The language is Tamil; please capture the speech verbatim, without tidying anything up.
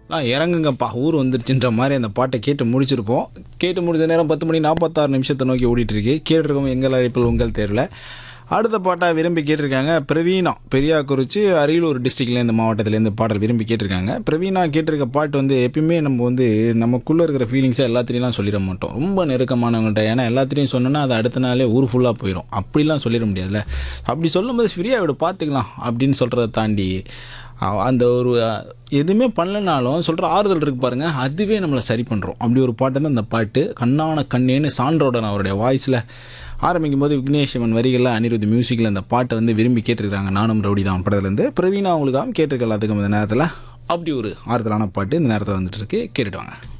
நான் இறங்குங்கப்பா ஊர் வந்துருச்சுன்ற மாதிரி அந்த பாட்டை கேட்டு முடிச்சிருப்போம். கேட்டு முடிஞ்ச நேரம் பத்து மணி நாற்பத்தாறு நிமிஷத்தை நோக்கி ஓடிட்டுருக்கு. கேட்டிருக்கோம் எங்கள் அழைப்பில் உங்கள் தேர்வில். அடுத்த பாட்டாக விரும்பி கேட்டிருக்காங்க பிரவீனா, பெரியாக்குறிச்சி, அரியலூர் டிஸ்ட்ரிக்ட்ல இந்த மாவட்டத்திலேருந்து பாடல் விரும்பி கேட்டிருக்காங்க. பிரவீனா கேட்டிருக்க பாட்டு வந்து எப்பயுமே நம்ம வந்து நமக்குள்ளே இருக்கிற ஃபீலிங்ஸை எல்லாத்திலையும் சொல்லிட மாட்டோம், ரொம்ப நெருக்கமானவங்கள்ட்ட. ஏன்னா எல்லாத்திலையும் சொன்னோன்னா அது அடுத்த நாளே ஊர் ஃபுல்லாக போயிடும். அப்படிலாம் சொல்லிட முடியாதுல்ல. அப்படி சொல்லும்போது ஃப்ரீயாக விட பார்த்துக்கலாம் அப்படின்னு சொல்கிறத தாண்டி அந்த ஒரு எதுவுமே பண்ணலனாலும் சொல்கிற ஆறுதல் இருக்குது பாருங்கள், அதுவே நம்மளை சரி பண்ணுறோம். அப்படி ஒரு பாட்டு தான் அந்த பாட்டு. கண்ணான கண்ணேன்னு சான்றோடன் அவருடைய வாய்ஸில் ஆரம்பிக்கும் போது விக்னேஷ்வன் வரிகளில் அனிருத் மியூசிக்கில் அந்த பாட்டை வந்து விரும்பி கேட்டிருக்காங்க. நானும் ரவுடி தான் படத்துலேருந்து. பிரவீனா அவங்களுக்காக கேட்டிருக்கலாம் அதுக்கு அந்த நேரத்தில். அப்படி ஒரு ஆறுதலான பாட்டு இந்த நேரத்தில் வந்துட்டு இருக்கு. கேட்டுட்டு வாங்க.